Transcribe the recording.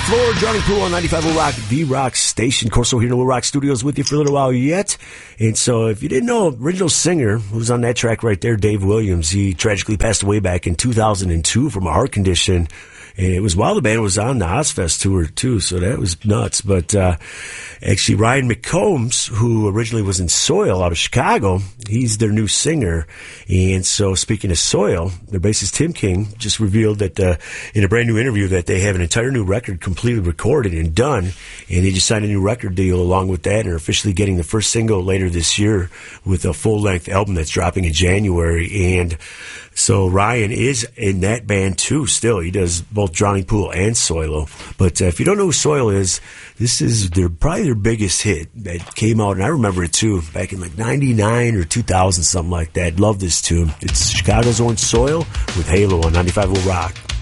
Floor, Johnny Poole on 95 Will Rock, the rock station. Corso here in the Will Rock Studios with you for a little while yet. And so if you didn't know, original singer who was on that track right there, Dave Williams, he tragically passed away back in 2002 from a heart condition. And it was while the band was on the Ozfest tour, too, so that was nuts. But actually, Ryan McCombs, who originally was in Soil out of Chicago, he's their new singer. And so, speaking of Soil, their bassist Tim King just revealed that in a brand new interview that they have an entire new record completely recorded and done. And they just signed a new record deal along with that and are officially getting the first single later this year with a full-length album that's dropping in January. And so Ryan is in that band too still. He does both Drowning Pool and Soilo. But if you don't know who Soil is, this is probably their biggest hit that came out, and I remember it too, back in like 99 or 2000, something like that. Love this tune. It's Chicago's own Soil with Halo on 95 Will Rock.